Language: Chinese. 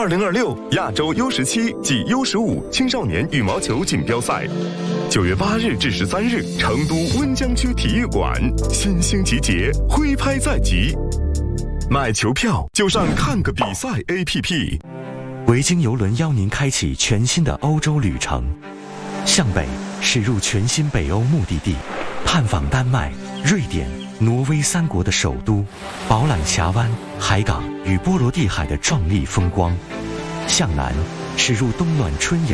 2026亚洲 U17及 U15青少年羽毛球锦标赛，9月8日至13日，成都温江区体育馆，新星集结，挥拍在即。买球票就上看个比赛 APP。 维京邮轮邀您开启全新的欧洲旅程，向北驶入全新北欧目的地，探访丹麦、瑞典、挪威3国的首都，饱览峡湾、海港与波罗的海的壮丽风光；向南驶入冬暖春